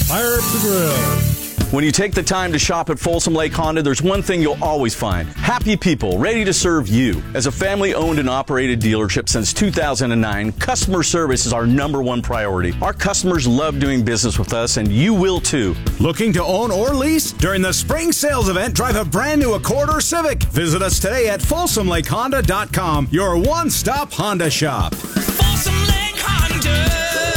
Fire up the grill. When you take the time to shop at Folsom Lake Honda, there's one thing you'll always find. Happy people ready to serve you. As a family-owned and operated dealership since 2009, customer service is our #1 priority. Our customers love doing business with us, and you will too. Looking to own or lease? During the spring sales event, drive a brand new Accord or Civic. Visit us today at FolsomLakeHonda.com, your one-stop Honda shop. Folsom Lake Honda.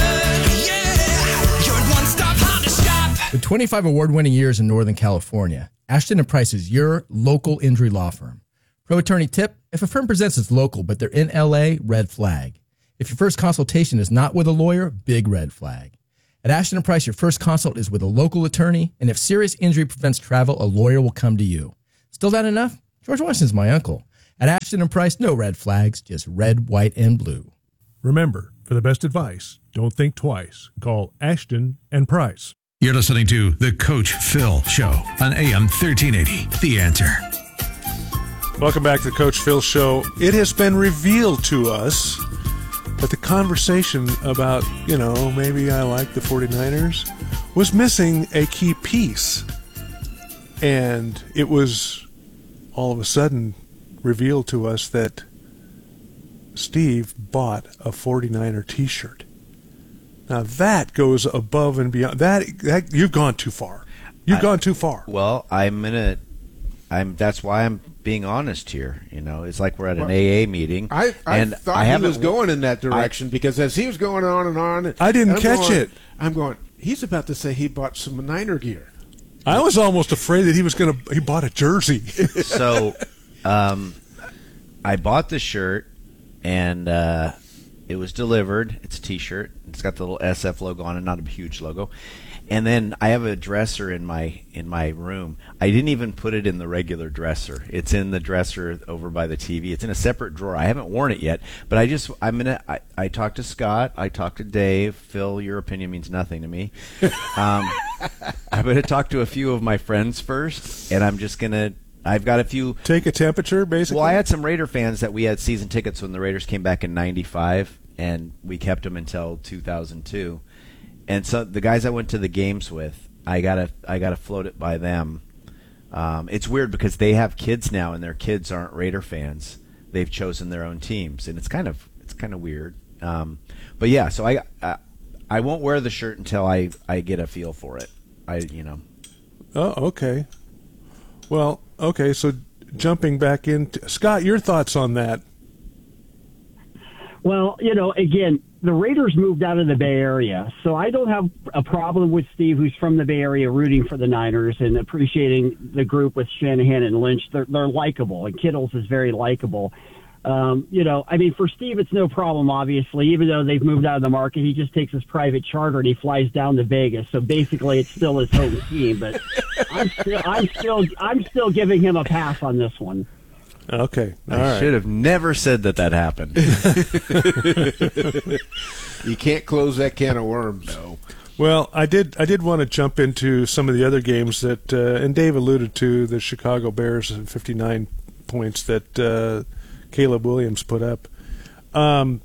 With 25 award-winning years in Northern California, Ashton & Price is your local injury law firm. Pro attorney tip, if a firm presents it's local but they're in L.A., red flag. If your first consultation is not with a lawyer, big red flag. At Ashton & Price, your first consult is with a local attorney, and if serious injury prevents travel, a lawyer will come to you. Still not enough? George Washington's my uncle. At Ashton & Price, no red flags, just red, white, and blue. Remember, for the best advice, don't think twice. Call Ashton & Price. You're listening to The Coach Phil Show on AM 1380. The Answer. Welcome back to the Coach Phil Show. It has been revealed to us that the conversation about, maybe I like the 49ers was missing a key piece. And it was all of a sudden revealed to us that Steve bought a 49er t-shirt. Now that goes above and beyond. That you've gone too far. You've gone too far. Well, that's why I'm being honest here. It's like we're at an AA meeting. I thought he was going in that direction because as he was going on and on, I didn't catch it. I'm going. He's about to say he bought some Niner gear. I was almost afraid that he bought a jersey. So, I bought the shirt and. It was delivered. It's a T-shirt. It's got the little SF logo on it, not a huge logo. And then I have a dresser in my room. I didn't even put it in the regular dresser. It's in the dresser over by the TV. It's in a separate drawer. I haven't worn it yet, but I talked to Scott. I talked to Dave. Phil, your opinion means nothing to me. I'm going to talk to a few of my friends first, and I'm just going to. I've got a few. Take a temperature, basically? Well, I had some Raider fans that we had season tickets when the Raiders came back in '95, and we kept them until 2002. And so the guys I went to the games with, I gotta float it by them. It's weird because they have kids now, and their kids aren't Raider fans. They've chosen their own teams, and it's kind of weird. But yeah, so I won't wear the shirt until I get a feel for it. Oh, okay. Well, okay, so jumping back into Scott, your thoughts on that? Well, again, the Raiders moved out of the Bay Area, so I don't have a problem with Steve, who's from the Bay Area, rooting for the Niners and appreciating the group with Shanahan and Lynch. They're likable, and Kittles is very likable. For Steve, it's no problem, obviously. Even though they've moved out of the market, he just takes his private charter and he flies down to Vegas. So basically, it's still his home team. But I'm still giving him a pass on this one. Okay, I should have never said that happened. You can't close that can of worms. No. Well, I did want to jump into some of the other games that, and Dave alluded to the Chicago Bears and 59 points that Caleb Williams put up, and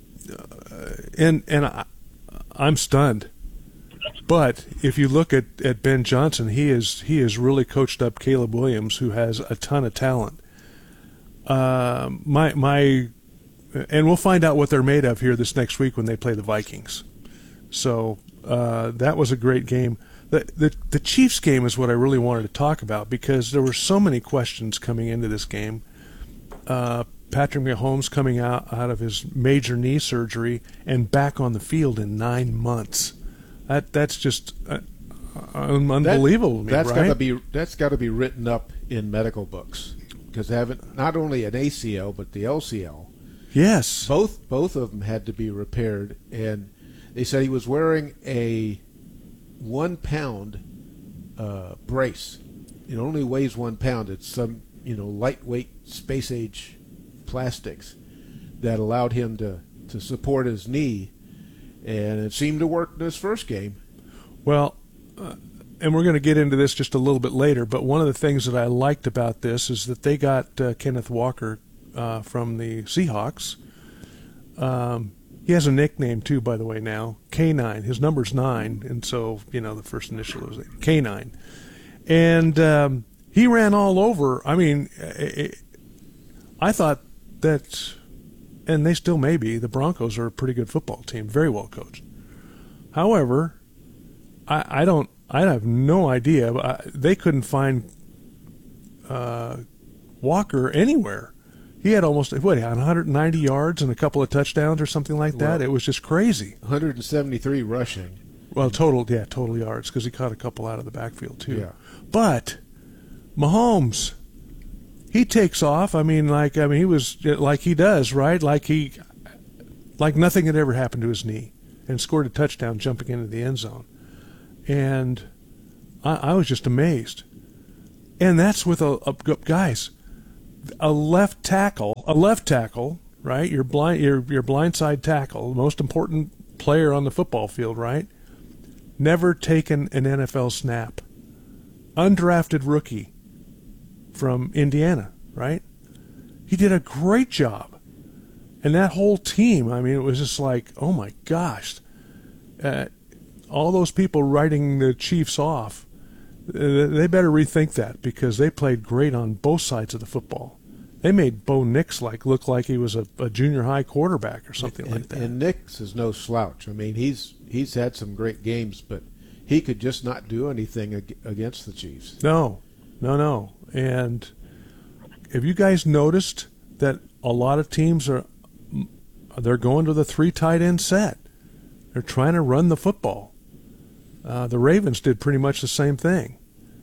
I'm stunned. But if you look at Ben Johnson, he has really coached up Caleb Williams, who has a ton of talent. And we'll find out what they're made of here this next week when they play the Vikings. So that was a great game. The Chiefs game is what I really wanted to talk about because there were so many questions coming into this game. Patrick Mahomes coming out of his major knee surgery and back on the field in 9 months. That's just unbelievable. That's got to be written up in medical books because they haven't not only an ACL but the LCL. Yes, both of them had to be repaired, and they said he was wearing a 1 pound brace. It only weighs 1 pound. It's some lightweight space age plastics that allowed him to support his knee, and it seemed to work in his first game. Well, and we're going to get into this just a little bit later, but one of the things that I liked about this is that they got Kenneth Walker from the Seahawks, He has a nickname too, by the way. Now K9. His number's 9, and so the first initial was K9. And he ran all over. I mean, I thought that, and they still may be. The Broncos are a pretty good football team, very well coached. However, I have no idea. They couldn't find Walker anywhere. He had almost 190 yards and a couple of touchdowns or something like that. It was just crazy. 173 rushing. Well, total yards, because he caught a couple out of the backfield too. Yeah. But Mahomes, he takes off. He was like he does, right? Like nothing had ever happened to his knee, and scored a touchdown jumping into the end zone. And I was just amazed. And that's with a left tackle, right? Your blindside tackle, the most important player on the football field, right? Never taken an NFL snap. Undrafted rookie from Indiana, right? He did a great job. And that whole team, it was just like, oh my gosh. All those people writing the Chiefs off, they better rethink that, because they played great on both sides of the football. They made Bo Nix look like he was a junior high quarterback or something like that. And Nix is no slouch. He's had some great games, but he could just not do anything against the Chiefs. No. And have you guys noticed that a lot of teams they're going to the 3 tight end set? They're trying to run the football. The Ravens did pretty much the same thing.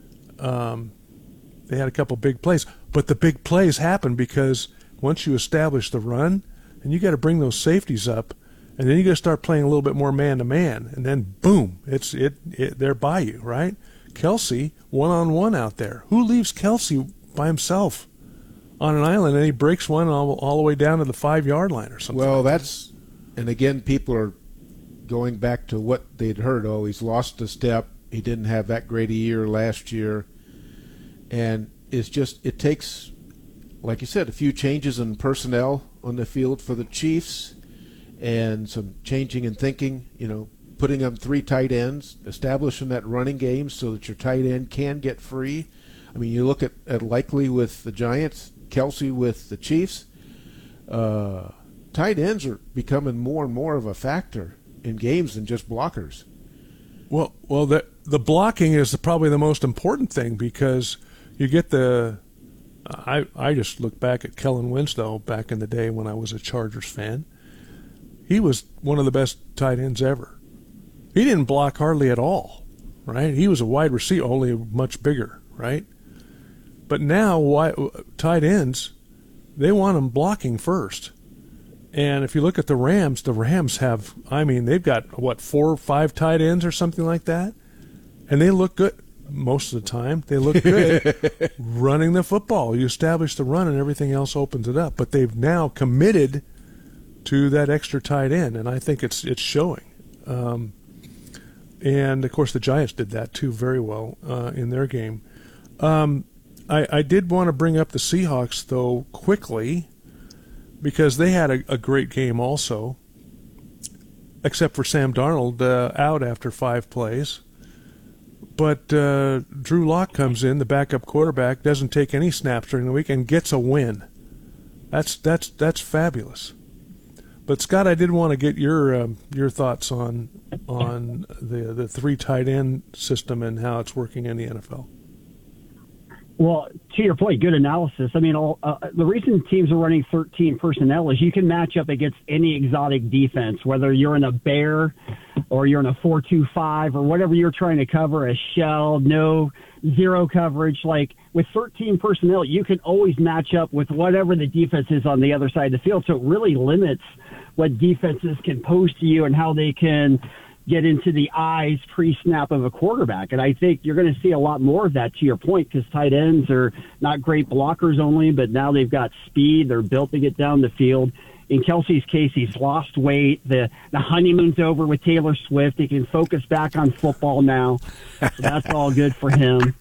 They had a couple big plays, but the big plays happen because once you establish the run, and you got to bring those safeties up, and then you got to start playing a little bit more man to man, and then boom, they're by you, right? Kelsey 1-on-1 out there. Who leaves Kelsey by himself on an island and he breaks one all the way down to the 5-yard line or something? Well, like that's, and again, people are going back to what they'd heard. Oh, he's lost a step. He didn't have that great a year last year. And it takes, like you said, a few changes in personnel on the field for the Chiefs and some changing in thinking, putting them 3 tight ends, establishing that running game so that your tight end can get free. You look at Likely with the Giants, Kelsey with the Chiefs. Tight ends are becoming more and more of a factor in games than just blockers. Well, the blocking is probably the most important thing, because you get I just look back at Kellen Winslow back in the day when I was a Chargers fan. He was one of the best tight ends ever. He didn't block hardly at all, right? He was a wide receiver, only much bigger, right? But now tight ends, they want them blocking first. And if you look at the Rams have, they've got, 4 or 5 tight ends or something like that? And they look good. Most of the time, they look good running the football. You establish the run and everything else opens it up. But they've now committed to that extra tight end, and I think it's showing. And, of course, the Giants did that, too, very well in their game. I did want to bring up the Seahawks, though, quickly, because they had a great game also, except for Sam Darnold out after 5 plays. But Drew Lock comes in, the backup quarterback, doesn't take any snaps during the week, and gets a win. That's fabulous. But Scott, I did want to get your thoughts on the 3 tight end system and how it's working in the NFL. Well, to your point, good analysis. The reason teams are running 13 personnel is you can match up against any exotic defense, whether you're in a bear or you're in a 4-2-5 or whatever you're trying to cover, a shell, no, zero coverage. Like with 13 personnel, you can always match up with whatever the defense is on the other side of the field. So it really limits what defenses can pose to you and how they can get into the eyes pre-snap of a quarterback. And I think you're going to see a lot more of that, to your point, because tight ends are not great blockers only, but now they've got speed. They're built to get down the field. In Kelsey's case, he's lost weight. The honeymoon's over with Taylor Swift. He can focus back on football now. So that's all good for him.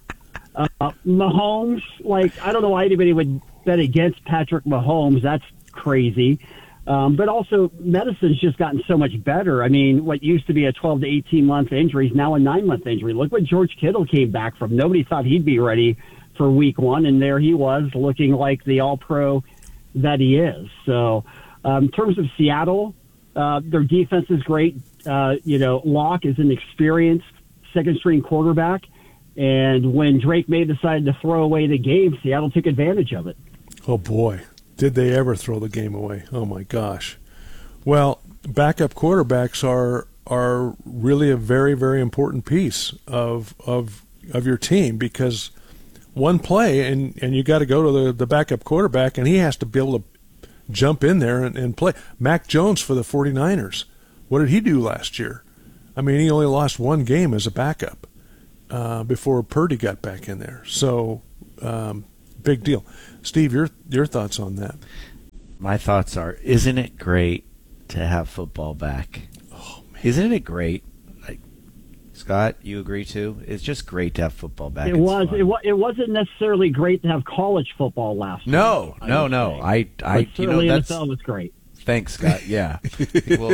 Mahomes, I don't know why anybody would bet against Patrick Mahomes. That's crazy. But also, medicine's just gotten so much better. I mean, what used to be a 12 to 18-month injury is now a 9-month injury. Look what George Kittle came back from. Nobody thought he'd be ready for week 1, and there he was looking like the all-pro that he is. So in terms of Seattle, their defense is great. Locke is an experienced second-string quarterback, and when Drake May decided to throw away the game, Seattle took advantage of it. Oh, boy. Did they ever throw the game away? Oh, my gosh. Well, backup quarterbacks are really a very, very important piece of your team, because one play and you got to go to the backup quarterback, and he has to be able to jump in there and play. Mac Jones for the 49ers, what did he do last year? I mean, he only lost one game as a backup before Purdy got back in there. So, big deal. Steve, your thoughts on that? My thoughts are, isn't it great to have football back? Oh, man. Isn't it great? Scott, you agree too? It's just great to have football back. It wasn't necessarily great to have college football last year. No. Certainly NFL was great. Thanks, Scott. Yeah. Well,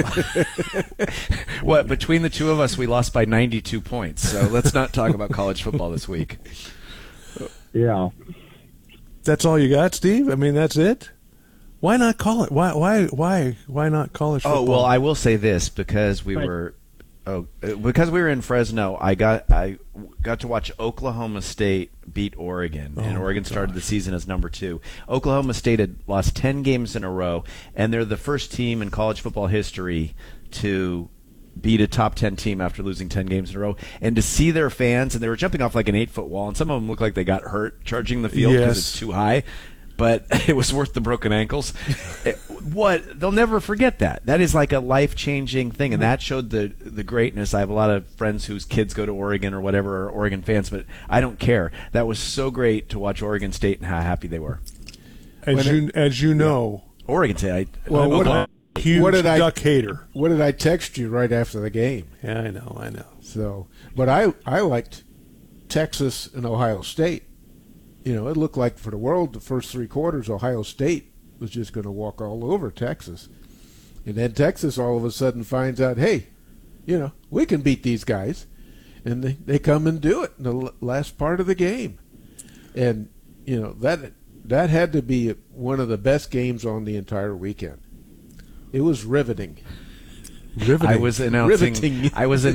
what, between the two of us, we lost by 92 points. So let's not talk about college football this week. Yeah. That's all you got, Steve? I mean, that's it? Why not call it? Why not college football? Oh, well, I will say this, because we were in Fresno, I got to watch Oklahoma State beat Oregon, and Oregon started the season as number 2. Oklahoma State had lost 10 games in a row, and they're the first team in college football history to beat a top 10 team after losing 10 games in a row. And to see their fans, and they were jumping off like an 8-foot wall, and some of them looked like they got hurt charging the field because it's too high. But it was worth the broken ankles. They'll never forget that. That is like a life-changing thing, and that showed the greatness. I have a lot of friends whose kids go to Oregon or whatever, are Oregon fans, but I don't care. That was so great to watch Oregon State and how happy they were. As you know, Oregon State. I'm a huge Duck hater. What did I text you right after the game? Yeah, I know. So, but I liked Texas and Ohio State. You know, it looked like for the world, the first 3 quarters, Ohio State was just going to walk all over Texas. And then Texas all of a sudden finds out, hey, we can beat these guys. And they come and do it in the last part of the game. And, that had to be one of the best games on the entire weekend. It was riveting. I was announcing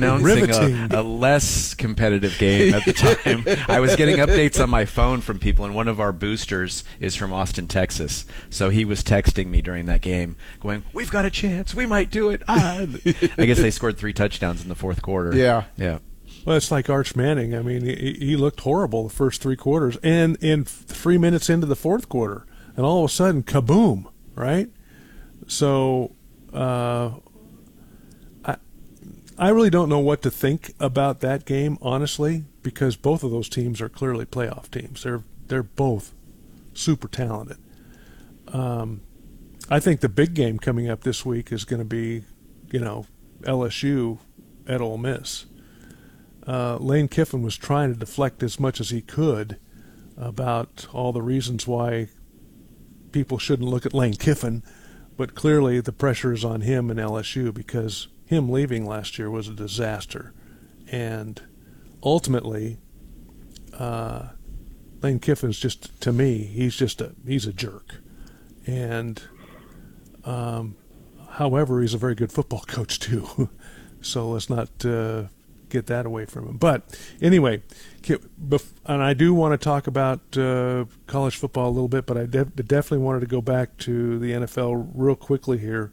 a less competitive game at the time. I was getting updates on my phone from people, and one of our boosters is from Austin, Texas. So he was texting me during that game going, "We've got a chance. We might do it." I guess they scored 3 touchdowns in the fourth quarter. Yeah. Well, it's like Arch Manning. I mean, he looked horrible the first 3 quarters, and in 3 minutes into the fourth quarter, and all of a sudden, kaboom, right? So, I really don't know what to think about that game, honestly, because both of those teams are clearly playoff teams. They're both super talented. I think the big game coming up this week is going to be, LSU at Ole Miss. Lane Kiffin was trying to deflect as much as he could about all the reasons why people shouldn't look at Lane Kiffin, but clearly the pressure is on him and LSU because him leaving last year was a disaster. And ultimately, Lane Kiffin's just, to me, he's a jerk. And however, he's a very good football coach too. So let's not get that away from him. But anyway, and I do want to talk about college football a little bit, but I definitely wanted to go back to the NFL real quickly here.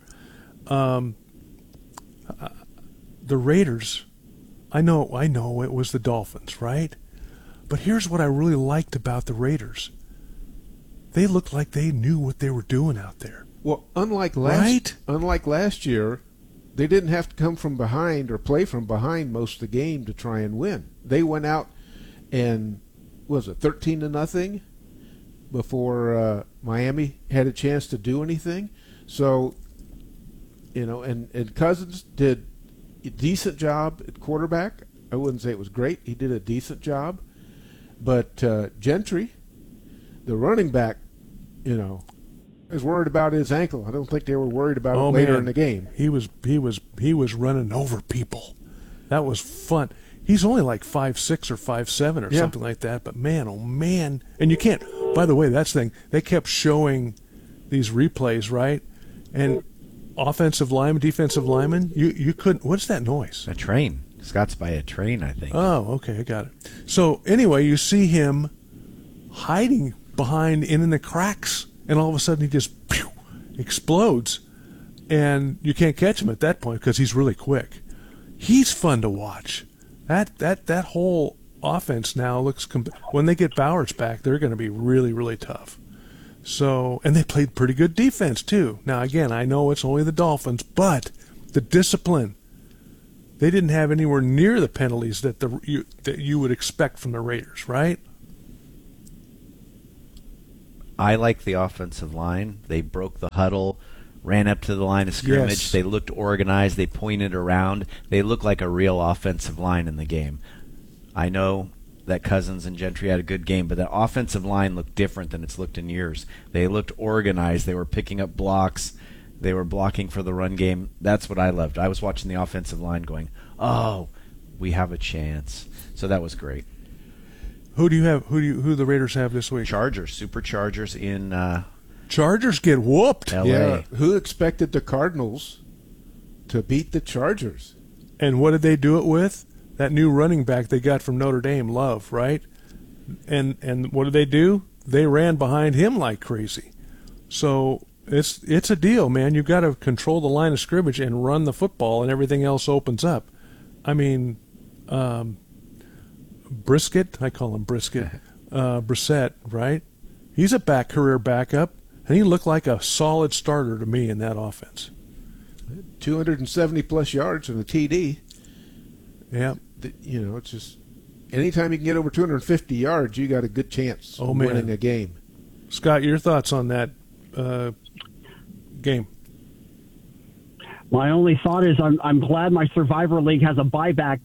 The Raiders, I know it was the Dolphins, right? But here's what I really liked about the Raiders. They looked like they knew what they were doing out there. Well, unlike last year, they didn't have to come from behind or play from behind most of the game to try and win. They went out and, was it 13-0 before Miami had a chance to do anything? So, and Cousins did a decent job at quarterback. I wouldn't say it was great. He did a decent job. But Gentry, the running back, was worried about his ankle. I don't think they were worried about it later in the game. He was running over people. That was fun. He's only like 5'6" or 5'7" or something like that. But man, oh man! And you can't. By the way, that's the thing. They kept showing these replays, right? And offensive lineman, defensive lineman, you couldn't. What's that noise? A train. Scott's by a train, I think. Oh, okay, I got it. So anyway, you see him hiding behind in the cracks, and all of a sudden he just explodes, and you can't catch him at that point because he's really quick. He's fun to watch. That whole offense now looks. When they get Bowers back, they're going to be really, really tough. So, and they played pretty good defense too. Now, again, I know it's only the Dolphins, but the discipline. They didn't have anywhere near the penalties that you would expect from the Raiders, right? I like the offensive line. They broke the huddle, ran up to the line of scrimmage. Yes. They looked organized. They pointed around. They looked like a real offensive line in the game. I know that Cousins and Gentry had a good game, but that offensive line looked different than it's looked in years. They looked organized. They were picking up blocks. They were blocking for the run game. That's what I loved. I was watching the offensive line going, oh, we have a chance. So that was great. Who do you have? Who the Raiders have this week? Chargers, Superchargers in Chargers get whooped. LA. Yeah, who expected the Cardinals to beat the Chargers? And what did they do it with? That new running back they got from Notre Dame, Love, right? And what did they do? They ran behind him like crazy. So it's a deal, man. You've got to control the line of scrimmage and run the football, and everything else opens up. I mean, Brisket, I call him Brisket, Brissett, right? He's a career backup, and he looked like a solid starter to me in that offense. 270-plus yards and a TD. Yeah. You know, it's just anytime you can get over 250 yards, you got a good chance of winning a game. Scott, your thoughts on that game? My only thought is I'm glad my Survivor League has a buyback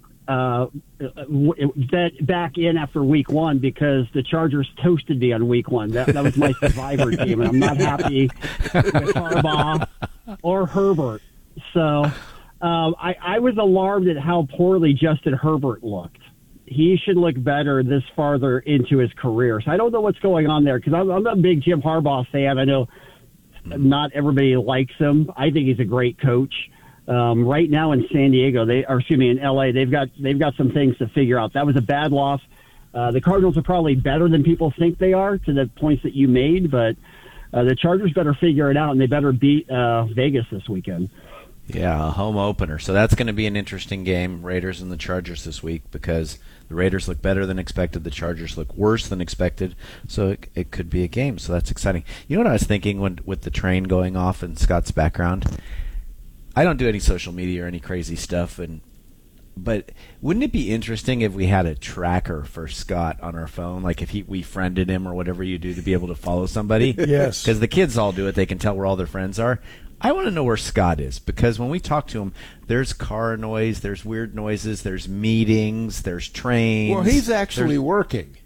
back in after week one, because the Chargers toasted me on week one. That was my Survivor team, and I'm not happy with Harbaugh or Herbert. So I was alarmed at how poorly Justin Herbert looked. He should look better this farther into his career. So I don't know what's going on there, because I'm a big Jim Harbaugh fan. I know not everybody likes him. I think he's a great coach. Right now in San Diego, in LA, they've got some things to figure out. That was a bad loss. The Cardinals are probably better than people think they are, to the points that you made, but the Chargers better figure it out, and they better beat Vegas this weekend. Yeah, a home opener. So that's going to be an interesting game, Raiders and the Chargers this week, because the Raiders look better than expected. The Chargers look worse than expected. So it could be a game. So that's exciting. You know what I was thinking with the train going off in Scott's background? I don't do any social media or any crazy stuff, but wouldn't it be interesting if we had a tracker for Scott on our phone, like if we friended him or whatever you do to be able to follow somebody? Yes. Because the kids all do it. They can tell where all their friends are. I want to know where Scott is, because when we talk to him, there's car noise, there's weird noises, there's meetings, there's trains. Well, he's actually working.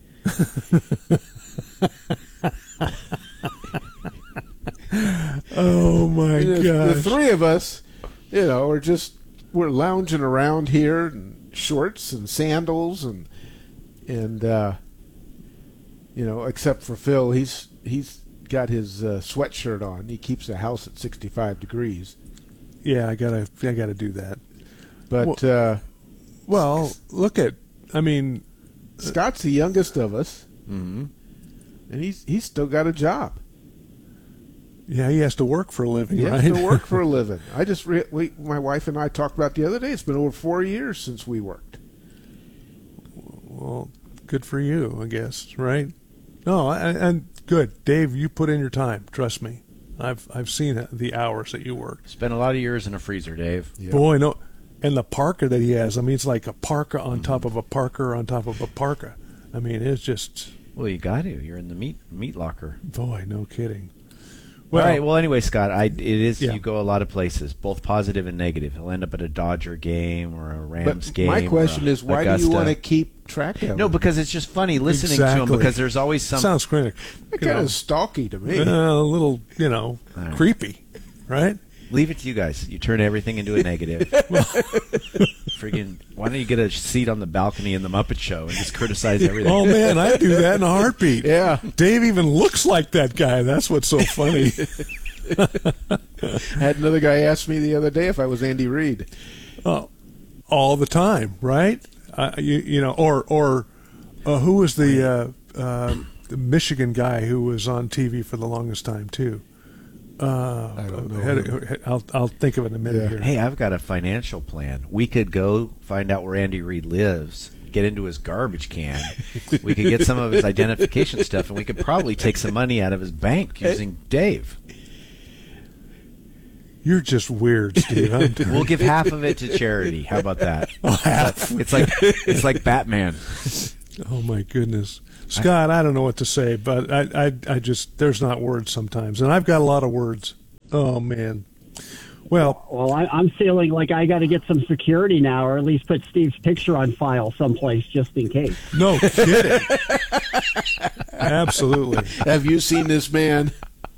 Oh, my God. The three of us, we're lounging around here in shorts and sandals and except for Phil, he's got his sweatshirt on. He keeps the house at 65 degrees. Yeah, I gotta do that. But look at, Scott's the youngest of us, and he's still got a job. Yeah, he has to work for a living, right? He has to work for a living. My wife and I talked about the other day. It's been over 4 years since we worked. Well, good for you, I guess, right? No, and good, Dave. You put in your time. Trust me, I've seen the hours that you work. Spent a lot of years in a freezer, Dave. Yeah. Boy, no, and the parka that he has. It's like a parka on top of a parka on top of a parka. It's just. Well, you got to. You're in the meat locker. Boy, no kidding. Well, all right. Well, anyway, Scott, it is. Yeah. You go a lot of places, both positive and negative. He'll end up at a Dodger game or a Rams But game. my question or is, why do Augusta. you want to keep track of No, them? because it's just funny listening to Exactly. him. Because there's always some. Sounds crazy. They're kind of stalky to me. A little, right. creepy, right? Leave it to you guys. You turn everything into a negative. Friggin', why don't you get a seat on the balcony in the Muppet Show and just criticize everything? Oh man, I do that in a heartbeat. Yeah. Dave even looks like that guy. That's what's so funny. I had another guy ask me the other day if I was Andy Reid. All the time, right? Or who was the Michigan guy who was on TV for the longest time too? I don't know. I'll think of it in a minute Yeah. here. Hey, I've got a financial plan. We could go find out where Andy Reid lives, get into his garbage can. We could get some of his identification stuff, and we could probably take some money out of his bank using Dave. You're just weird, Steve. We'll give half of it to charity. How about that? Half. It's like Batman. Oh my goodness, Scott! I don't know what to say, but I just there's not words sometimes, and I've got a lot of words. Oh man. Well, I'm feeling like I got to get some security now, or at least put Steve's picture on file someplace just in case. no kidding. Absolutely. Have you seen this man?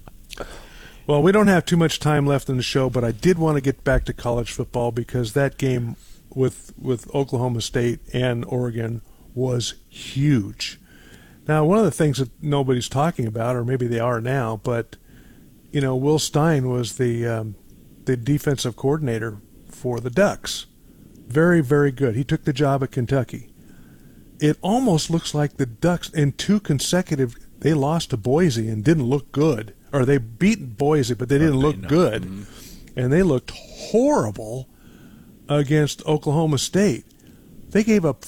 Well, we don't have too much time left in the show, but I did want to get back to college football because that game with Oklahoma State and Oregon was huge. Now, one of the things that nobody's talking about, or maybe they are now, but Will Stein was the defensive coordinator for the Ducks. Very, very good. He took the job at Kentucky. It almost looks like the Ducks in two consecutive. They lost to Boise and didn't look good. Or they beat Boise, but they didn't look good. Mm-hmm. And they looked horrible against Oklahoma State. They gave up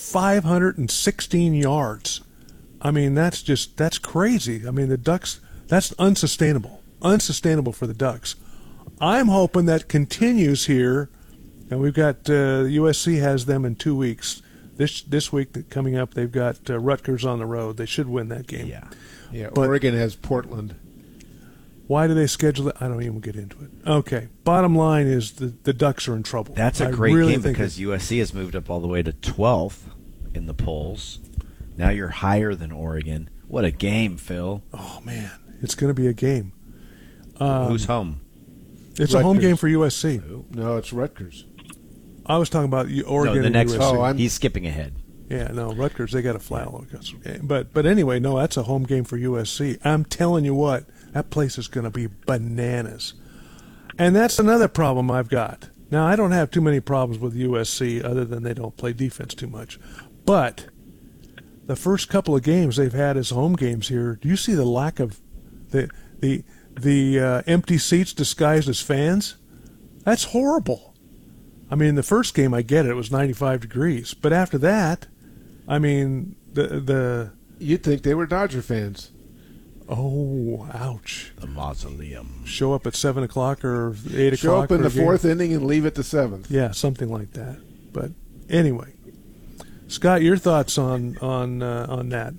516 yards. I mean, that's crazy. I mean, the Ducks, that's unsustainable. Unsustainable for the Ducks. I'm hoping that continues here. And we've got USC has them in 2 weeks. This week coming up, they've got Rutgers on the road. They should win that game. Yeah. But Oregon has Portland. Why do they schedule it? I don't even get into it. Okay. Bottom line is the Ducks are in trouble. That's a I great really game think because USC has moved up all the way to 12th in the polls. Now you're higher than Oregon. What a game, Phil. Oh, man. It's going to be a game. Who's home? It's a home game for USC. No, it's Rutgers. I was talking about Oregon No, the and next USC. one. He's skipping ahead. Yeah, no, Rutgers, they got a fly all across the game. But anyway, no, that's a home game for USC. I'm telling you what, that place is going to be bananas. And that's another problem I've got. Now, I don't have too many problems with USC other than they don't play defense too much. But the first couple of games they've had as home games here, do you see the lack of the empty seats disguised as fans? That's horrible. I mean, the first game, I get it was 95 degrees. But after that, I mean, You'd think they were Dodger fans. Oh, ouch. The mausoleum. Show up at 7 o'clock or 8 o'clock. Show up in for a the game. fourth inning and leave at the seventh. Yeah, something like that. But anyway, Scott, your thoughts on that?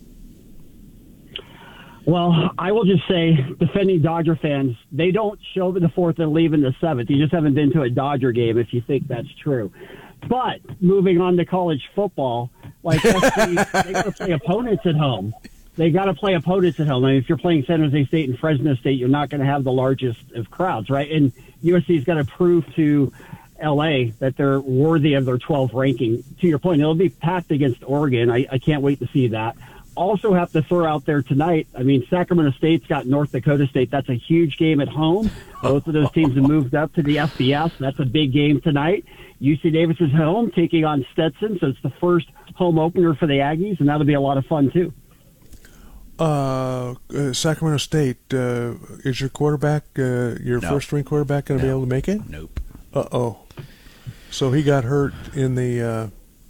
Well, I will just say, defending Dodger fans, they don't show up in the fourth and leave in the seventh. You just haven't been to a Dodger game if you think that's true. But moving on to college football, like SC, they got to play opponents at home. They got to play opponents at home. I mean, if you're playing San Jose State and Fresno State, you're not going to have the largest of crowds, right? And USC's got to prove to LA that they're worthy of their 12th ranking. To your point, it'll be packed against Oregon. I can't wait to see that. Also have to throw out there tonight, I mean, Sacramento State's got North Dakota State. That's a huge game at home. Both of those teams have moved up to the FBS. That's a big game tonight. UC Davis is home taking on Stetson, so it's the first home opener for the Aggies, and that'll be a lot of fun, too. Sacramento State, is your quarterback, your first-string quarterback, going to be able to make it? Nope. Uh-oh. So he got hurt in the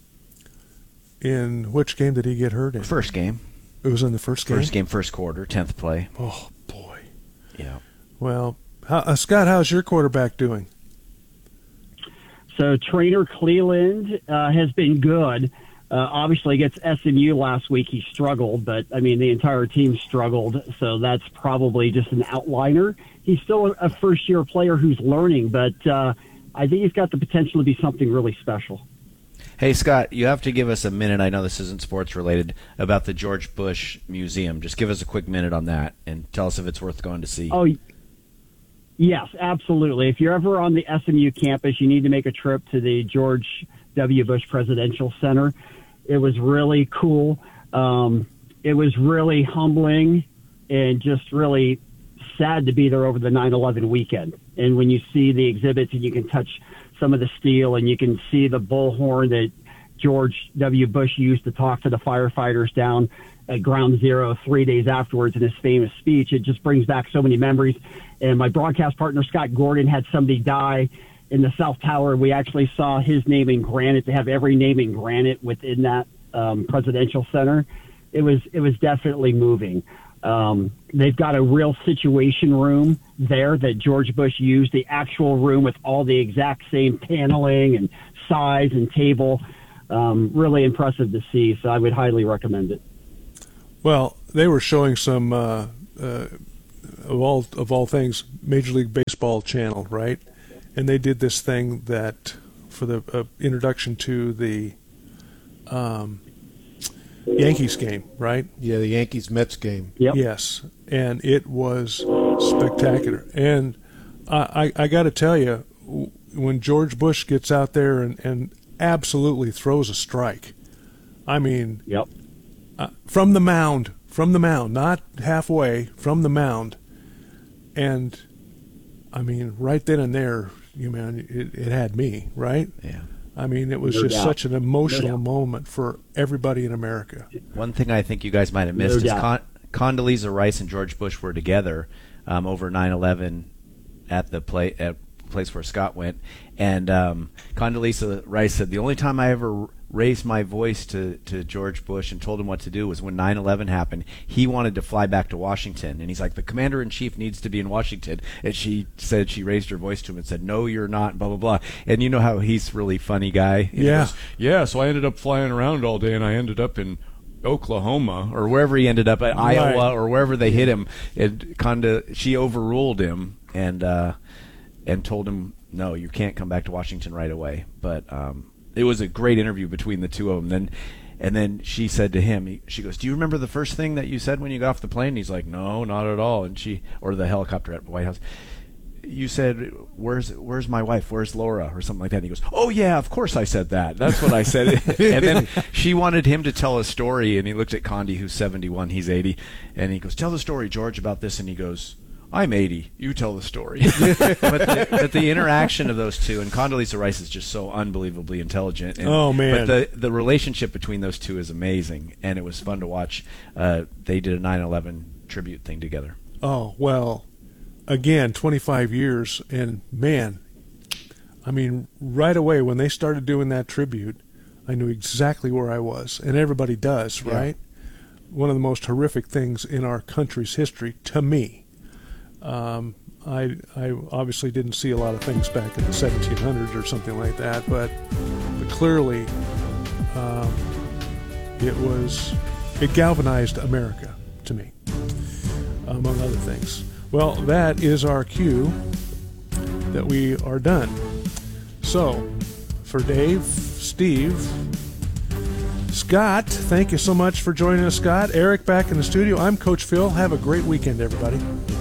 in which game did he get hurt in? First game. It was in the first game? First game, first quarter, 10th play. Oh, boy. Yeah. Well, Scott, how's your quarterback doing? So Trainer Cleveland has been good. Obviously, against SMU last week, he struggled, but, I mean, the entire team struggled, so that's probably just an outliner. He's still a first-year player who's learning, but I think he's got the potential to be something really special. Hey, Scott, you have to give us a minute. I know this isn't sports-related, about the George Bush Museum. Just give us a quick minute on that and tell us if it's worth going to see. Oh, yes, absolutely. If you're ever on the SMU campus, you need to make a trip to the George W. Bush Presidential Center. It was really cool. It was really humbling and just really sad to be there over the 9/11 weekend. And when you see the exhibits and you can touch some of the steel and you can see the bullhorn that George W. Bush used to talk to the firefighters down at Ground Zero 3 days afterwards in his famous speech, it just brings back so many memories. And my broadcast partner, Scott Gordon, had somebody die in the South Tower. We actually saw his name in granite. They have every name in granite within that presidential center. It was definitely moving. They've got a real situation room there that George Bush used, the actual room with all the exact same paneling and size and table. Really impressive to see, so I would highly recommend it. Well, they were showing some of all things, Major League Baseball channel, right? And they did this thing that for the introduction to the Yankees game, right? Yeah, the Yankees-Mets game. Yep. Yes, and it was spectacular. And I got to tell you, when George Bush gets out there and absolutely throws a strike, I mean, yep. From the mound, not halfway, from the mound, and I mean, right then and there, it had me, right? Yeah. I mean, it was just such an emotional moment for everybody in America. One thing I think you guys might have missed is Condoleezza Rice and George Bush were together over 9/11 at the place where Scott went, and Condoleezza Rice said, the only time I ever raised my voice to George Bush and told him what to do was when 9/11 happened. He wanted to fly back to Washington, and he's like, the commander-in-chief needs to be in Washington. And she said she raised her voice to him and said, no, you're not, blah, blah, blah. And you know how he's a really funny guy. And yeah. He goes, so I ended up flying around all day, and I ended up in Oklahoma or wherever he ended up, at Iowa or wherever they hit him. And she overruled him and told him, no, you can't come back to Washington right away. But it was a great interview between the two of them. And then she said to him, she goes, do you remember the first thing that you said when you got off the plane? And he's like, no, not at all. And or the helicopter at the White House, you said, where's my wife? Where's Laura? Or something like that. And he goes, oh, yeah, of course I said that. That's what I said. And then she wanted him to tell a story. And he looked at Condi, who's 71. He's 80. And he goes, tell the story, George, about this. And he goes, I'm 80. You tell the story. but the interaction of those two, and Condoleezza Rice is just so unbelievably intelligent. And, oh, man. But the relationship between those two is amazing, and it was fun to watch. They did a 9/11 tribute thing together. Oh, well, again, 25 years, and, man, I mean, right away when they started doing that tribute, I knew exactly where I was, and everybody does, right? One of the most horrific things in our country's history, to me. I obviously didn't see a lot of things back in the 1700s or something like that, but clearly it galvanized America to me, among other things. Well, that is our cue that we are done. So, for Dave, Steve, Scott, thank you so much for joining us, Scott. Eric back in the studio. I'm Coach Phil. Have a great weekend, everybody.